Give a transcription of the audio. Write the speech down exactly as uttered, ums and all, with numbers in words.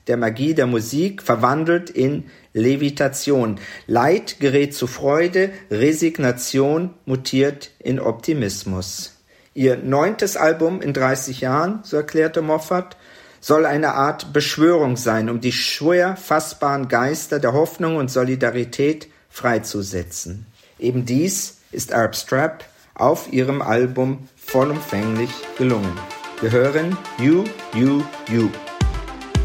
der Magie der Musik verwandelt in Levitation. Leid gerät zu Freude, Resignation mutiert in Optimismus. Ihr neuntes Album in dreißig Jahren, so erklärte Moffat, soll eine Art Beschwörung sein, um die schwer fassbaren Geister der Hoffnung und Solidarität freizusetzen. Eben dies ist Arab Strap auf ihrem Album vollumfänglich gelungen. Wir hören You, You, You.